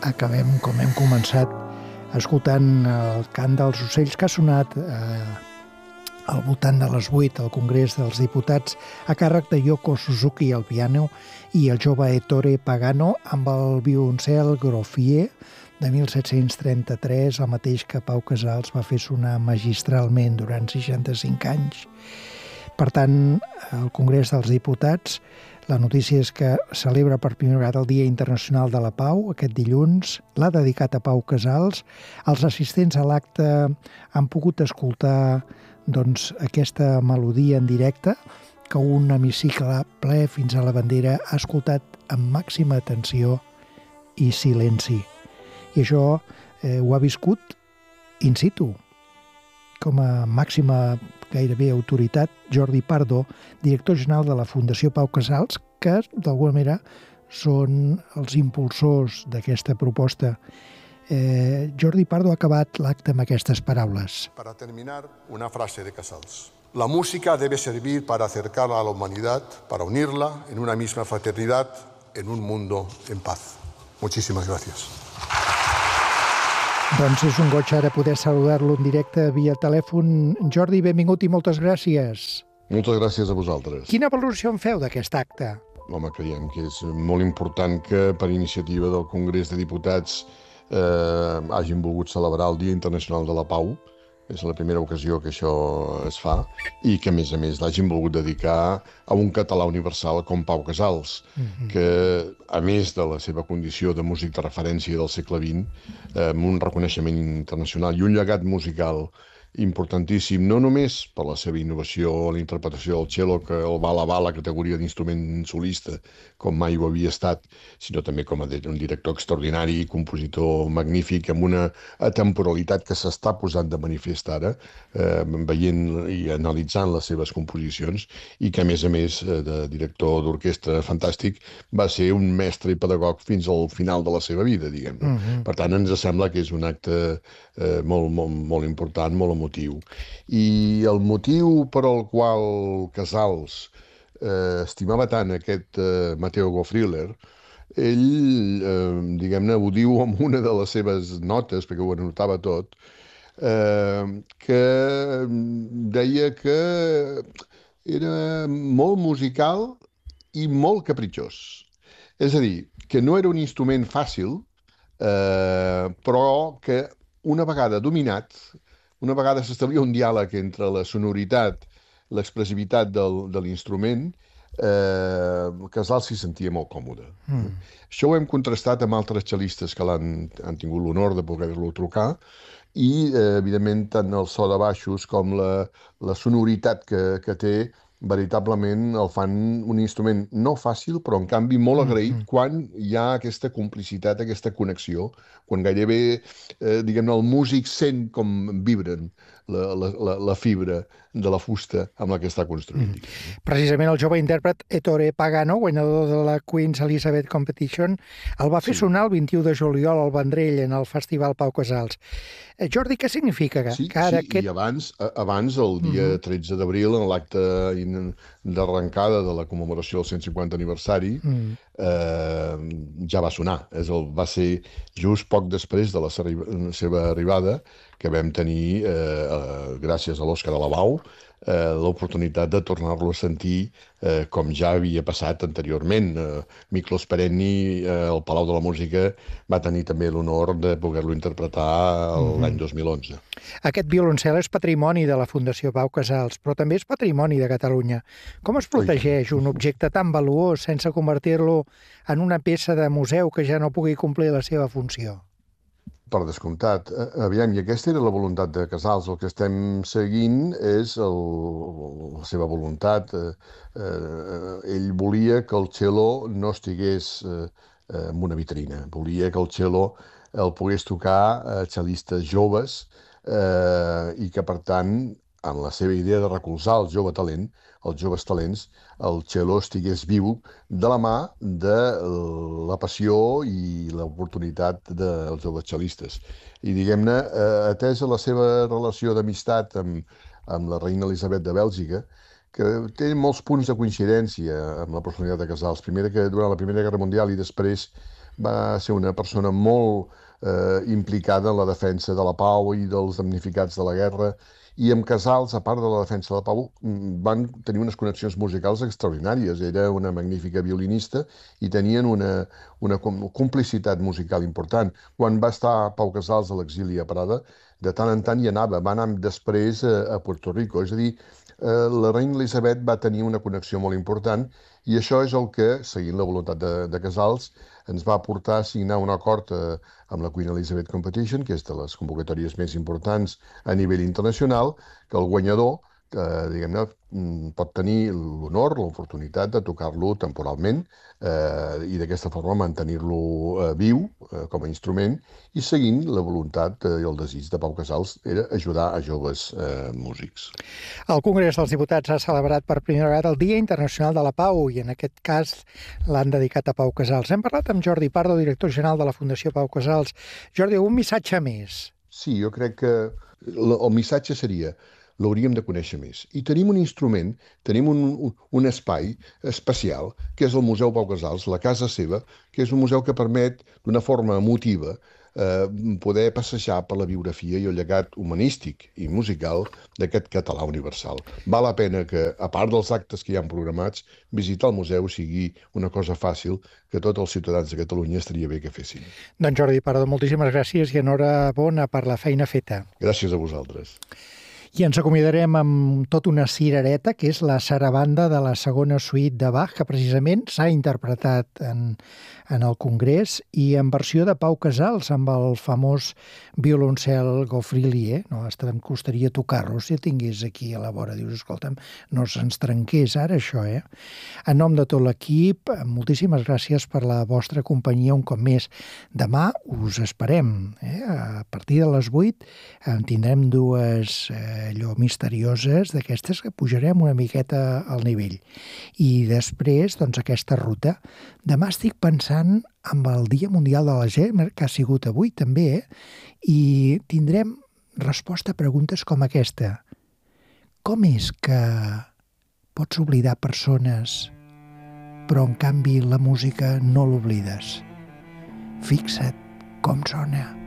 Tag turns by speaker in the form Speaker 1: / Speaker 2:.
Speaker 1: acabem com hem començat, escoltant el cant dels ocells que ha sonat al voltant de les 8 al Congrés dels Diputats a càrrec de Yoko Suzuki al piano i el jove Ettore Pagano amb el violoncel Groffier de 1733, el mateix que Pau Casals va fer sonar magistralment durant 65 anys. Per tant, al Congrés dels Diputats, la notícia és que celebra per primera vegada el Dia Internacional de la Pau, aquest dilluns. L'ha dedicat a Pau Casals. Els assistents a l'acte han pogut escoltar aquesta melodia en directe que un hemicicle ple fins a la bandera ha escoltat amb màxima atenció i silenci. I això ho ha viscut in situ, com a màxima gairebé autoritat, Jordi Pardo, director general de la Fundació Pau Casals, que d'alguna manera són els impulsors d'aquesta proposta. Jordi Pardo ha acabat l'acte amb aquestes paraules.
Speaker 2: Para terminar, una frase de Casals. La música debe servir para acercar a la humanidad, para unirla en una misma fraternidad, en un mundo en paz. Muchísimas gracias.
Speaker 1: Doncs és un goig ara poder saludar-lo en directe via telèfon. Jordi, benvingut i moltes gràcies.
Speaker 3: Moltes gràcies a vosaltres.
Speaker 1: Quina valoració en feu d'aquest acte?
Speaker 3: Home, creiem que és molt important que per iniciativa del Congrés de Diputats hagin volgut celebrar el Dia Internacional de la Pau. És la primera ocasió que això es fa i que, a més, l'hagin volgut dedicar a un català universal com Pau Casals, que, a més de la seva condició de músic de referència del segle XX, amb un reconeixement internacional i un llegat musical importantíssim, no només per la seva innovació en la interpretació del cello, que el va elevar a la categoria d'instrument solista, com mai ho havia estat, sinó també com a un director extraordinari i compositor magnífic, amb una atemporalitat que s'està posant de manifest ara, veient i analitzant les seves composicions, i que, a més, de director d'orquestra fantàstic, va ser un mestre i pedagog fins al final de la seva vida, diguem-ne. Per tant, ens sembla que és un acte molt important, molt emotiu. I el motiu per al qual Casals estimava tant aquest Matteo Goffriller, ell, diguem-ne, ho diu en una de les seves notes, perquè ho anotava tot, que deia que era molt musical i molt capritxós. És a dir, que no era un instrument fàcil, però que una vegada dominat, una vegada s'establia un diàleg entre la sonoritat, l'expressivitat de l'instrument, Casals s'hi sentia molt còmode. Això ho hem contrastat amb altres xelistes que han tingut l'honor de poder-lo trucar i, evidentment, tant el so de baixos com la sonoritat que té, veritablement el fan un instrument no fàcil, però en canvi molt agraït quan hi ha aquesta complicitat, aquesta connexió, quan gairebé, diguem-ne, el músic sent com vibren la fibra de la fusta amb la que està construït.
Speaker 1: Precisament el jove intèrpret Ettore Pagano, guanyador de la Queen's Elizabeth Competition, el va fer sonar el 21 de juliol al Vendrell en el Festival Pau Casals. Jordi, què significa?
Speaker 3: Sí, i abans, el dia 13 d'abril, en l'acte d'arrencada de la commemoració del 150 aniversari, ja va sonar. Va ser just poc després de la seva arribada que vam tenir, gràcies a l'Òscar Alabau, l'oportunitat de tornar-lo a sentir com ja havia passat anteriorment. Miklos Perenni, al Palau de la Música, va tenir també l'honor de poder-lo interpretar l'any 2011.
Speaker 1: Aquest violoncel és patrimoni de la Fundació Pau Casals, però també és patrimoni de Catalunya. Com es protegeix un objecte tan valuós sense convertir-lo en una peça de museu que ja no pugui complir la seva funció?
Speaker 3: Per descomptat. Aviam, i aquesta era la voluntat de Casals. El que estem seguint és la seva voluntat. Ell volia que el cello no estigués en una vitrina. Volia que el cello el pogués tocar cellistes joves i que, per tant, en la seva idea de recolzar el jove talent, els joves talents, el cello estigués viu de la mà de la passió i l'oportunitat dels joves cellistes. I, diguem-ne, atesa la seva relació d'amistat amb la reina Elisabet de Bèlgica, que té molts punts de coincidència amb la personalitat de Casals. Primer, que durant la Primera Guerra Mundial i després va ser una persona molt implicada en la defensa de la pau i dels damnificats de la guerra, i amb Casals, a part de la defensa de la pau, van tenir unes connexions musicals extraordinàries. Era una magnífica violinista i tenien una complicitat musical important. Quan va estar Pau Casals a l'exili a Prada, de tant en tant hi anava, va anar després a Puerto Rico. És a dir, la reina Elisabet va tenir una connexió molt important i això és el que, seguint la voluntat de Casals, ens va portar a signar un acord amb la Queen Elizabeth Competition, que és de les convocatòries més importants a nivell internacional, que el guanyador, diguem-ne, pot tenir l'honor, l'oportunitat de tocar-lo temporalment i d'aquesta forma mantenir-lo viu com a instrument, i seguint la voluntat i el desig de Pau Casals era ajudar a joves músics.
Speaker 1: El Congrés dels Diputats ha celebrat per primera vegada el Dia Internacional de la Pau i en aquest cas l'han dedicat a Pau Casals. Hem parlat amb Jordi Pardo, director general de la Fundació Pau Casals. Jordi, un missatge més?
Speaker 3: Sí, jo crec que el missatge seria: l'hauríem de conèixer més. I tenim un instrument, tenim un espai especial, que és el Museu Pau Casals, la casa seva, que és un museu que permet, d'una forma emotiva, poder passejar per la biografia i el llegat humanístic i musical d'aquest català universal. Val la pena que, a part dels actes que hi ha programats, visitar el museu sigui una cosa fàcil que tots els ciutadans de Catalunya estaria bé que fessin.
Speaker 1: Doncs Jordi Pardo, moltíssimes gràcies i enhorabona per la feina feta.
Speaker 3: Gràcies a vosaltres.
Speaker 1: I ens acomiadarem amb tota una cirereta, que és la sarabanda de la segona suite de Bach, que precisament s'ha interpretat en el Congrés i en versió de Pau Casals, amb el famós violoncel Goffrili. No, hasta em costaria tocar-lo si el tingués aquí a la vora. Dius, escolta'm, no se'ns trenqués ara això, En nom de tot l'equip, moltíssimes gràcies per la vostra companyia un cop més. Demà us esperem. A partir de les 8 tindrem dues allò misterioses d'aquestes que pujarem una miqueta al nivell. I després, doncs, aquesta ruta. Demà estic pensant amb el Dia Mundial de l'Alzheimer, que ha sigut avui també, i tindrem resposta a preguntes com aquesta. Com és que pots oblidar persones, però en canvi la música no l'oblides? Fixa't com sona.